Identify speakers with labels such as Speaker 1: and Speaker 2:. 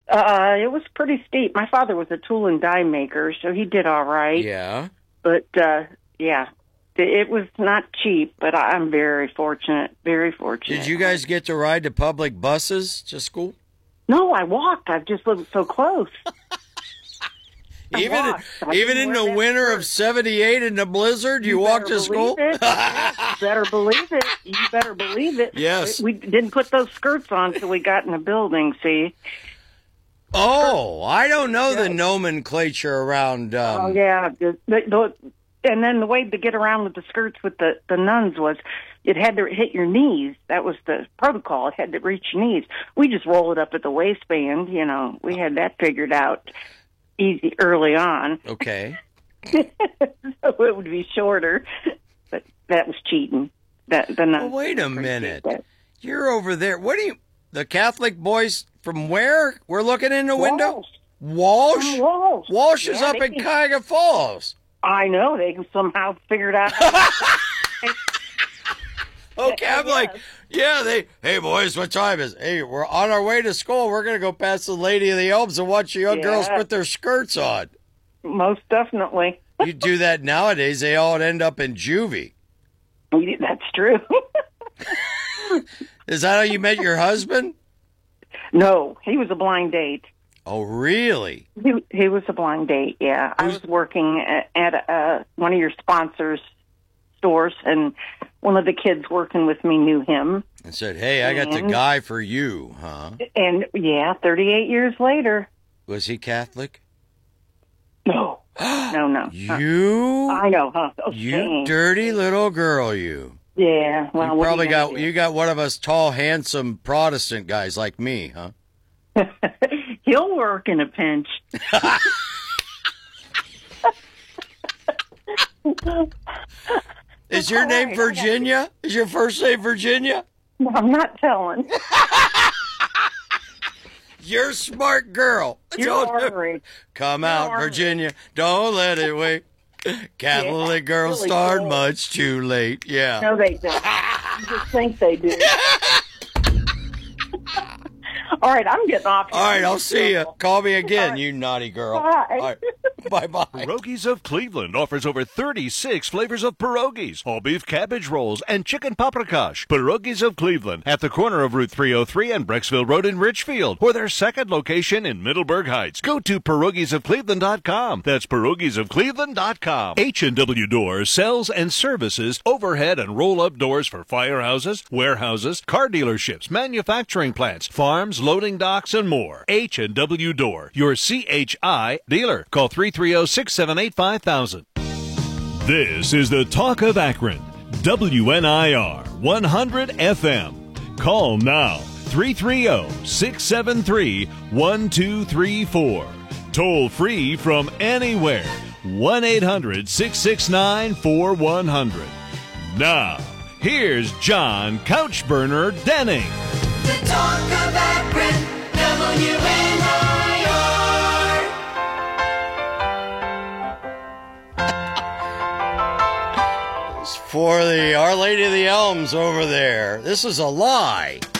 Speaker 1: It was pretty steep. My father was a tool and die maker, so he did all right.
Speaker 2: Yeah.
Speaker 1: But, yeah, it was not cheap, but I'm very fortunate, very fortunate.
Speaker 2: Did you guys get to ride the public buses to school?
Speaker 1: No, I walked. I've just lived so close.
Speaker 2: Even in the winter of 78 in the blizzard, you walked to school?
Speaker 1: You better believe it. You better believe it.
Speaker 2: Yes.
Speaker 1: We didn't put those skirts on until we got in the building, see?
Speaker 2: Oh, I don't know the nomenclature around...
Speaker 1: Oh, yeah. And then the way to get around with the skirts with the nuns was it had to hit your knees. That was the protocol. It had to reach your knees. We just roll it up at the waistband, you know. We had that figured out easy early on.
Speaker 2: Okay.
Speaker 1: So it would be shorter. But that was cheating. The nuns.
Speaker 2: Well, wait a minute. You're over there. What are you... The Catholic boys from where? We're looking in the window? Walsh? Walsh is up in Cuyahoga Falls.
Speaker 1: I know. They somehow figured out.
Speaker 2: Okay, I'm like, hey, boys, what time is it? Hey, we're on our way to school. We're going to go past the Lady of the Elms and watch the young girls put their skirts on.
Speaker 1: Most definitely.
Speaker 2: You do that nowadays, they all end up in juvie.
Speaker 1: That's true.
Speaker 2: Is that how you met your husband?
Speaker 1: No, he was a blind date.
Speaker 2: Oh, really?
Speaker 1: He was a blind date, yeah. I was working at one of your sponsors' stores, and one of the kids working with me knew him.
Speaker 2: And said, hey, I got the guy for you, huh?
Speaker 1: And, 38 years later.
Speaker 2: Was he Catholic?
Speaker 1: No. No.
Speaker 2: You?
Speaker 1: I know, huh? Oh,
Speaker 2: you
Speaker 1: shame.
Speaker 2: Dirty little girl, you.
Speaker 1: Yeah, well,
Speaker 2: you got one of us tall, handsome Protestant guys like me, huh?
Speaker 1: He'll work in a pinch.
Speaker 2: Is your name Virginia? Is your first name Virginia?
Speaker 1: No, I'm not telling.
Speaker 2: You're a smart girl. Come out, Virginia. Don't let it wait. Catholic girls
Speaker 1: really
Speaker 2: start
Speaker 1: cool.
Speaker 2: much too late. Yeah.
Speaker 1: No, they don't. You just think they do. All right, I'm getting off.
Speaker 2: All right, I'll see you. Call me again, you naughty girl.
Speaker 1: Bye.
Speaker 2: All right. Bye-bye.
Speaker 3: Pierogies of Cleveland offers over 36 flavors of pierogies, all beef cabbage rolls, and chicken paprikash. Pierogies of Cleveland at the corner of Route 303 and Brecksville Road in Richfield, or their second location in Middleburg Heights. Go to pierogiesofcleveland.com. That's pierogiesofcleveland.com. H&W Doors sells and services overhead and roll-up doors for firehouses, warehouses, car dealerships, manufacturing plants, farms, loading docks, and more. H&W Door, your CHI dealer. Call 330-678-5000. This is the Talk of Akron. WNIR 100 FM. Call now. 330-673-1234. Toll free from anywhere. 1-800-669-4100. Now, here's John Couchburner Denning.
Speaker 4: The Talk of Akron, WNIR.
Speaker 2: For the Our Lady of the Elms over there. This is a lie.